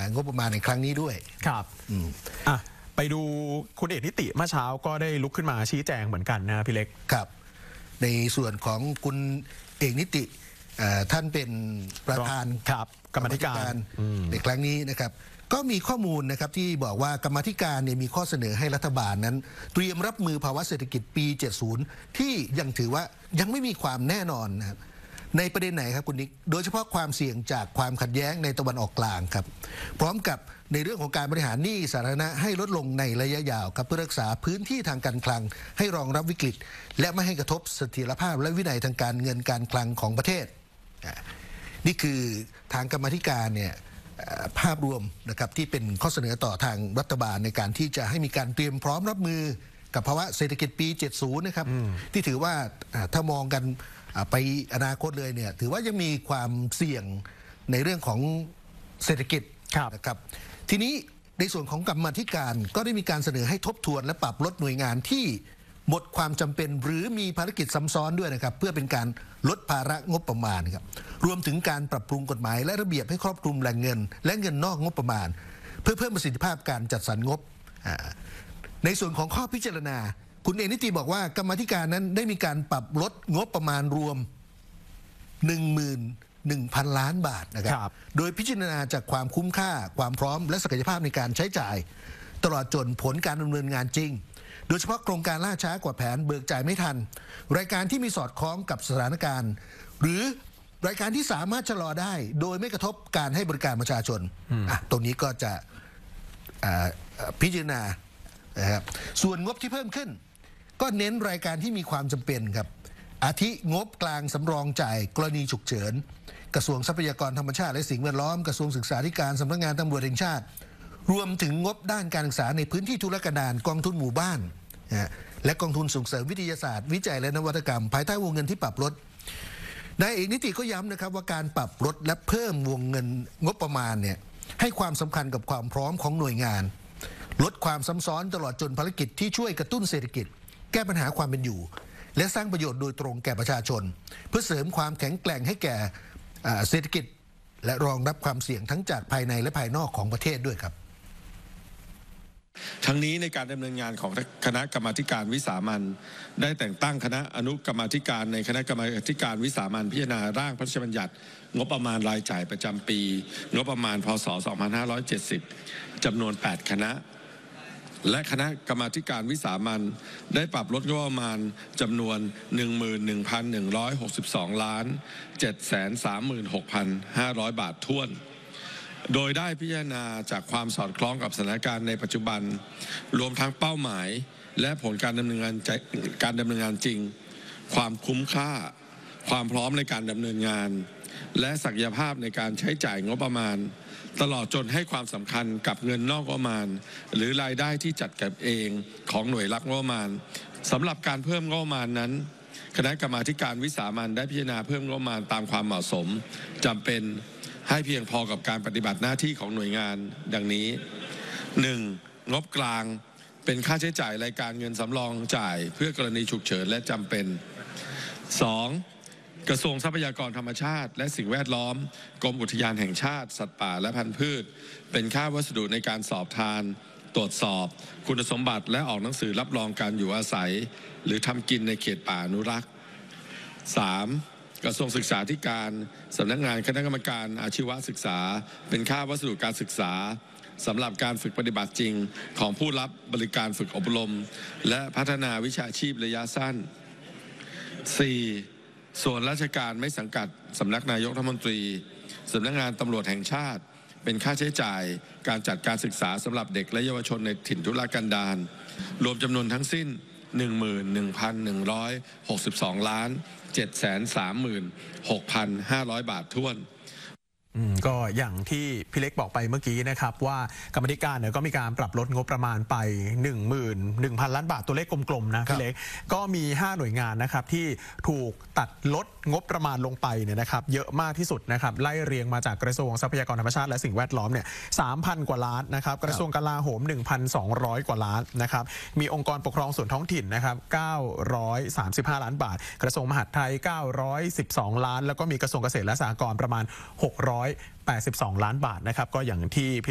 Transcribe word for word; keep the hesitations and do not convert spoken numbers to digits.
งบประมาณในครั้งนี้ด้วยครับอ่ะไปดูคุณเอกนิติเมื่อเช้าก็ได้ลุกขึ้นมาชี้แจงเหมือนกันนะพี่เล็กครับในส่วนของคุณเอกนิติท่านเป็นประธานครับกรรมธิการในครั้งนี้นะครับก็มีข้อมูลนะครับที่บอกว่ากรรมธิการเนี่ยมีข้อเสนอให้รัฐบาลนั้นเตรียมรับมือภาวะเศรษฐกิจปีเจ็ดสิบที่ยังถือว่ายังไม่มีความแน่นอนนะครับในประเด็นไหนครับคุณนิกโดยเฉพาะความเสี่ยงจากความขัดแย้งในตะวันออกกลางครับพร้อมกับในเรื่องของการบริหารหนี้สาธารณะให้ลดลงในระยะยาวครับเพื่อรักษาพื้นที่ทางการคลังให้รองรับวิกฤตและไม่ให้กระทบเสถียรภาพและวินัยทางการเงินการคลังของประเทศนี่คือทางกรรมธิการเนี่ยภาพรวมนะครับที่เป็นข้อเสนอต่อทางรัฐบาลในการที่จะให้มีการเตรียมพร้อมรับมือกับภาวะเศรษฐกิจปีเจ็ดสิบนะครับที่ถือว่าถ้ามองกันไปอนาคตเลยเนี่ยถือว่ายังมีความเสี่ยงในเรื่องของเศรษฐกิจนะครับทีนี้ในส่วนของกรรมธิการก็ได้มีการเสนอให้ทบทวนและปรับลดหน่วยงานที่หมดความจำเป็นหรือมีภารกิจซ้ำซ้อนด้วยนะครับเพื่อเป็นการลดภาระงบประมาณครับรวมถึงการปรับปรุงกฎหมายและระเบียบให้ครอบคลุมแหล่งเงินและเงินนอกงบประมาณเพื่อเพิ่มประสิทธิภาพการจัดสรรงบในส่วนของข้อพิจารณาคุณเอกนิติบอกว่ากรรมธิการนั้นได้มีการปรับลดงบประมาณรวม หนึ่งหมื่นหนึ่งพัน ล้านบาทนะครับโดยพิจารณาจากความคุ้มค่าความพร้อมและศักยภาพในการใช้จ่ายตลอดจนผลการดำเนินงานจริงโดยเฉพาะโครงการล่าช้ากว่าแผนเบิกจ่ายไม่ทันรายการที่มีสอดคล้องกับสถานการณ์หรือรายการที่สามารถชะลอได้โดยไม่กระทบการให้บริการประชาชนอ่ะตรงนี้ก็จะพิจารณานะครับส่วนงบที่เพิ่มขึ้นก็เน้นรายการที่มีความจำเป็นครับอาทิงบกลางสำรองจ่ายกรณีฉุกเฉินกระทรวงทรัพยากรธรรมชาติและสิ่งแวดล้อมกระทรวงศึกษาธิการสำนักงานตำรวจแห่งชาติรวมถึงงบด้านการศึกษาในพื้นที่ทุรกันดารกองทุนหมู่บ้านและกองทุนส่งเสริมวิทยาศาสตร์วิจัยและนวัตกรรมภายใต้วงเงินที่ปรับลดนายเอกนิติก็ย้ำนะครับว่าการปรับลดและเพิ่มวงเงินงบประมาณเนี่ยให้ความสำคัญกับความพร้อมของหน่วยงานลดความซ้ำซ้อนตลอดจนภารกิจที่ช่วยกระตุ้นเศรษฐกิจแก้ปัญหาความเป็นอยู่และสร้างประโยชน์โดยตรงแก่ประชาชนเพื่อเสริมความแข็งแกร่งให้แก่เศรษฐกิจและรองรับความเสี่ยงทั้งจากภายในและภายนอกของประเทศด้วยครับทั้งนี้ในการดำเนินงานของคณะกรรมาการวิสามัญได้แต่งตั้งคณะอนุกรรมาการในคณะกรรมาการวิสามัญพิจารณาร่างพระราชบัญญัติงบประมาณรายจ่ายประจำปีงบประมาณพ.ศ. สองพันห้าร้อยเจ็ดสิบจำนวนแปดคณะและคณะกรรมาการวิสามัญได้ปรับลดงบประมาณจำนวน หนึ่งหมื่นหนึ่งพันหนึ่งร้อยหกสิบสอง ล้าน เจ็ดแสนสามหมื่นหกพันห้าร้อย บาทถ้วนโดยได้พิจารณาจากความสอดคล้องกับสถานการณ์ในปัจจุบันรวมทั้งเป้าหมายและผลการดำเนินงานการดำเนินงานจริงความคุ้มค่าความพร้อมในการดำเนินงานและศักยภาพในการใช้จ่ายงบประมาณตลอดจนให้ความสำคัญกับเงินนอกงบประมาณหรือรายได้ที่จัดเก็บเองของหน่วยรับงบประมาณสำหรับการเพิ่มงบประมาณนั้นคณะกรรมาการวิสามัญได้พิจารณาเพิ่มงบประมาณตามความเหมาะสมจำเป็นให้เพียงพอกับการปฏิบัติหน้าที่ของหน่วยงานดังนี้ หนึ่ง งบกลางเป็นค่าใช้จ่ายรายการเงินสำรองจ่ายเพื่อกรณีฉุกเฉินและจำเป็น สอง กระทรวงทรัพยากรธรรมชาติและสิ่งแวดล้อมกรมอุทยานแห่งชาติสัตว์ป่าและพันธุ์พืชเป็นค่าวัสดุในการสอบทานตรวจสอบคุณสมบัติและออกหนังสือรับรองการอยู่อาศัยหรือทำกินในเขตป่าอนุรักษ์ สาม กระทรวงศึกษาธิการสำนักงานคณะกรรมการอาชีวศึกษาเป็นค่าวัสดุการศึกษาสำหรับการฝึกปฏิบัติจริงของผู้รับบริการฝึกอบรมและพัฒนาวิชาชีพระยะสั้น สี่ ส่วนราชการไม่สังกัดสำนักนายกรัฐมนตรีสำนักงานตำรวจแห่งชาติเป็นค่าใช้จ่ายการจัดการศึกษาสำหรับเด็กและเยาวชนในถิ่นทุรกันดารรวมจำนวนทั้งสิ้น หนึ่งหมื่นหนึ่งพันหนึ่งร้อยหกสิบสอง ล้าน เจ็ดแสนสามหมื่นหกพันห้าร้อย บาทถ้วนก็อย่างที่พี่เล็กบอกไปเมื่อกี้นะครับว่ากรรมธิการเนี่ยก็มีการปรับลดงบประมาณไป หนึ่งหมื่นหนึ่งพัน ล้านบาทตัวเลขกลมๆนะพี่เล็กก็มีห้าหน่วยงานนะครับที่ถูกตัดลดงบประมาณลงไปเนี่ยนะครับเยอะมากที่สุดนะครับไล่เรียงมาจากกระทรวงทรัพยากรธรรมชาติและสิ่งแวดล้อมเนี่ย สามพัน กว่าล้านนะครับกระทรวงกลาโหม หนึ่งพันสองร้อย กว่าล้านนะครับมีองค์กรปกครองส่วนท้องถิ่นนะครับเก้าร้อยสามสิบห้าล้านบาทกระทรวงมหาดไทยเก้าร้อยสิบสองล้านแล้วก็มีกระทรวงเกษตรและสหกรณ์ประมาณหกร้อยแปดสิบสองล้านบาทนะครับก็อย่างที่